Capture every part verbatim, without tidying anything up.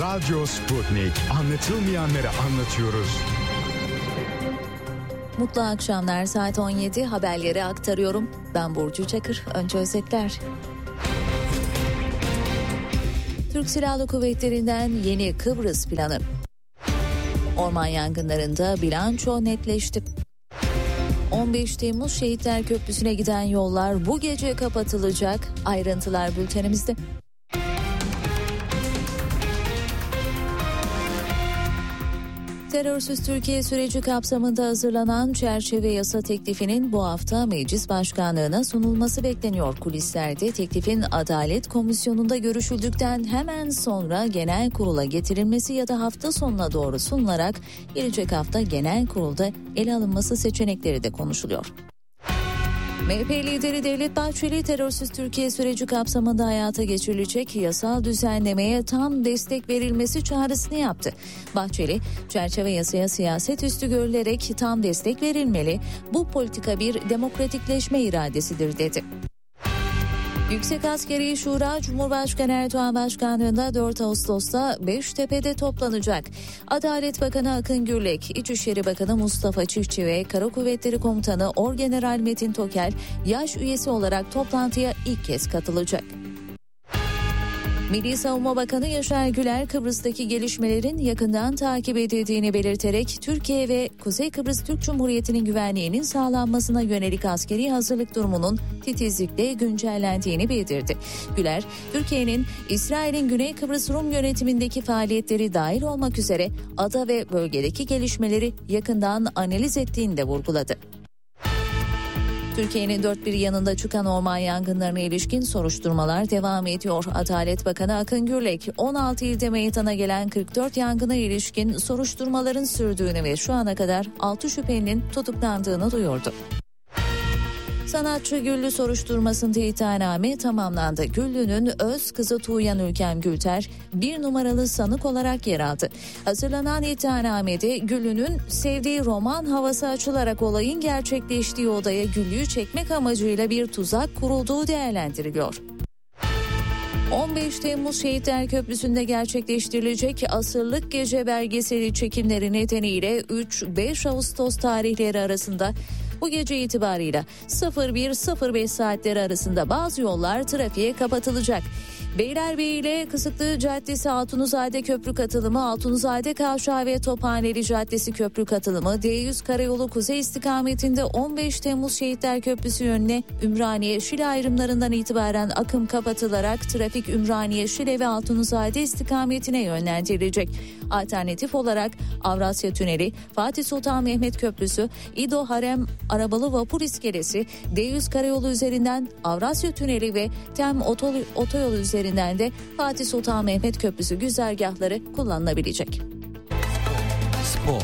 Radyo Sputnik. Anlatılmayanları anlatıyoruz. Mutlu akşamlar, saat on yedi, haberleri aktarıyorum. Ben Burcu Çakır. Önce özetler. Türk Silahlı Kuvvetleri'nden yeni Kıbrıs planı. Orman yangınlarında bilanço netleşti. on beş Temmuz Şehitler Köprüsü'ne giden yollar bu gece kapatılacak. Ayrıntılar bültenimizde. Terörsüz Türkiye süreci kapsamında hazırlanan çerçeve yasa teklifinin bu hafta Meclis Başkanlığı'na sunulması bekleniyor. Kulislerde teklifin Adalet Komisyonu'nda görüşüldükten hemen sonra genel kurula getirilmesi ya da hafta sonuna doğru sunularak gelecek hafta genel kurulda ele alınması seçenekleri de konuşuluyor. M H P lideri Devlet Bahçeli, terörsüz Türkiye süreci kapsamında hayata geçirilecek yasal düzenlemeye tam destek verilmesi çağrısını yaptı. Bahçeli, çerçeve yasaya siyaset üstü görülerek tam destek verilmeli, bu politika bir demokratikleşme iradesidir dedi. Yüksek Askeri Şura, Cumhurbaşkanı Erdoğan Başkanlığı'nda dört Ağustos'ta Beştepe'de toplanacak. Adalet Bakanı Akın Gürlek, İçişleri Bakanı Mustafa Çiftçi ve Kara Kuvvetleri Komutanı Orgeneral Metin Tokel, yaş üyesi olarak toplantıya ilk kez katılacak. Milli Savunma Bakanı Yaşar Güler, Kıbrıs'taki gelişmelerin yakından takip edildiğini belirterek Türkiye ve Kuzey Kıbrıs Türk Cumhuriyeti'nin güvenliğinin sağlanmasına yönelik askeri hazırlık durumunun titizlikle güncellendiğini bildirdi. Güler, Türkiye'nin İsrail'in Güney Kıbrıs Rum yönetimindeki faaliyetleri dahil olmak üzere ada ve bölgedeki gelişmeleri yakından analiz ettiğini de vurguladı. Türkiye'nin dört bir yanında çıkan orman yangınlarına ilişkin soruşturmalar devam ediyor. Adalet Bakanı Akın Gürlek, on altı ilde meydana gelen kırk dört yangına ilişkin soruşturmaların sürdüğünü ve şu ana kadar altı şüphelinin tutuklandığını duyurdu. Sanatçı Güllü soruşturmasında iddianame tamamlandı. Güllü'nün öz kızı Tuğyan Ülkem Gülter bir numaralı sanık olarak yer aldı. Hazırlanan iddianamede Güllü'nün sevdiği roman havası açılarak olayın gerçekleştiği odaya Güllü'yü çekmek amacıyla bir tuzak kurulduğu değerlendiriliyor. on beş Temmuz Şehitler Köprüsü'nde gerçekleştirilecek asırlık gece belgeseli çekimleri nedeniyle üç beş Ağustos tarihleri arasında bu gece itibarıyla sıfır bir sıfır beş saatleri arasında bazı yollar trafiğe kapatılacak. Beylerbeyi ile Kısıklı Caddesi Altunizade Köprü katılımı, Altunizade Kavşağı ve Tophaneli Caddesi Köprü katılımı, D yüz Karayolu Kuzey istikametinde on beş Temmuz Şehitler Köprüsü yönüne Ümraniye Şile ayrımlarından itibaren akım kapatılarak trafik Ümraniye Şile ve Altunizade istikametine yönlendirilecek. Alternatif olarak Avrasya Tüneli, Fatih Sultan Mehmet Köprüsü, İdo Harem Arabalı Vapur İskelesi, D yüz Karayolu üzerinden Avrasya Tüneli ve Tem Otoyolu üzerinden de Fatih Sultan Mehmet Köprüsü güzergahları kullanılabilecek. Spor.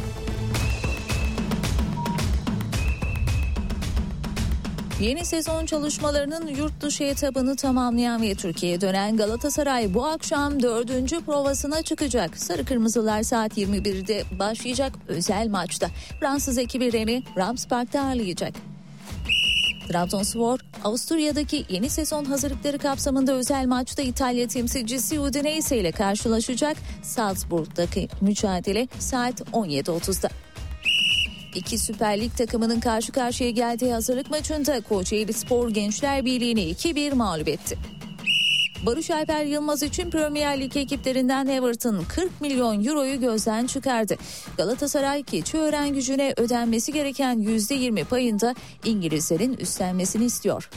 Yeni sezon çalışmalarının yurt dışı etabını tamamlayan ve Türkiye'ye dönen Galatasaray bu akşam dördüncü provasına çıkacak. Sarı Kırmızılar saat yirmi birde başlayacak özel maçta Fransız ekibi Rennes'i Rams Park'ta ağırlayacak. Trabzonspor, Avusturya'daki yeni sezon hazırlıkları kapsamında özel maçta İtalya temsilcisi Udinese ile karşılaşacak. Salzburg'daki mücadele saat on yedi otuzda. İki Süper Lig takımının karşı karşıya geldiği hazırlık maçında Kocaelispor Gençler Birliği'ni iki bir mağlup etti. Barış Alper Yılmaz için Premier Lig ekiplerinden Everton kırk milyon euroyu gözden çıkardı. Galatasaray Keçiören Gücü'ne ödenmesi gereken yüzde yirmi payında İngilizlerin üstlenmesini istiyor.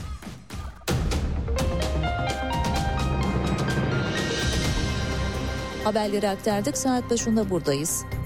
Haberleri aktardık, saat başında buradayız.